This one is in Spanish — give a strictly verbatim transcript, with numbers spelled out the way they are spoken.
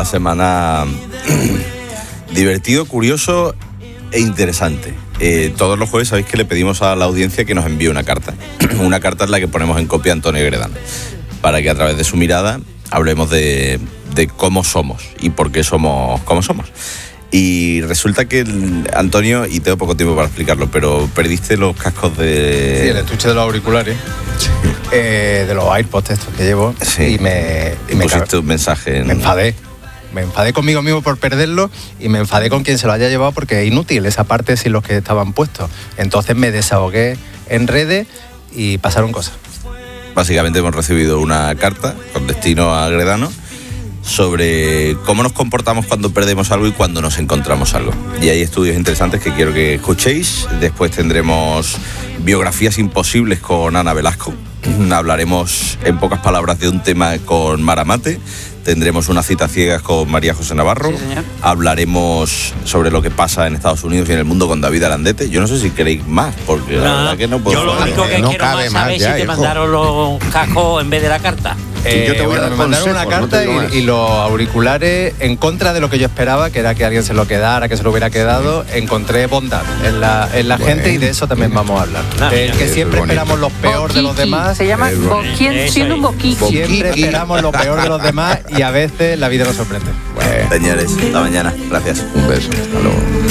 una semana divertido, curioso e interesante. Eh, todos los jueves sabéis que le pedimos a la audiencia que nos envíe una carta. Una carta en la que ponemos en copia a Antonio Gredano, para que a través de su mirada hablemos de, de cómo somos y por qué somos como somos. Y resulta que, el, Antonio, y tengo poco tiempo para explicarlo, pero perdiste los cascos de... Sí, el estuche de los auriculares, sí. eh, de los AirPods estos que llevo, sí. y me... Y me pusiste un mensaje en... Me enfadé. Me enfadé conmigo mismo por perderlo y me enfadé con quien se lo haya llevado porque es inútil esa parte sin los que estaban puestos. Entonces me desahogué en redes y pasaron cosas. Básicamente hemos recibido una carta con destino a Gredano sobre cómo nos comportamos cuando perdemos algo y cuando nos encontramos algo. Y hay estudios interesantes que quiero que escuchéis. Después tendremos biografías imposibles con Ana Velasco. Hablaremos en pocas palabras de un tema con Mara Mate. Tendremos una cita ciegas con María José Navarro. Sí, señor. Hablaremos sobre lo que pasa en Estados Unidos y en el mundo con David Arandete. Yo no sé si queréis más, porque no, la verdad que no puedo. Yo lo único que no quiero cabe más más saber ya, si te hijo. mandaron los cascos en vez de la carta. Eh, yo te voy a bueno, dar me mandaron consejos, una no carta te digo más. y, y los auriculares en contra de lo que yo esperaba, que era que alguien se lo quedara, que se lo hubiera quedado. Encontré bondad en la, en la Bueno. gente y de eso también vamos a hablar. Ah, El mira, que eso siempre es bonito. esperamos lo peor de los Boquiqui. demás. Se llama Es bo- bonito. ¿quién Eso siendo un es. boquiqui? Siempre esperamos lo peor de los demás y a veces la vida nos sorprende. Bueno, Señores, hasta mañana. Gracias. un beso. Hasta luego.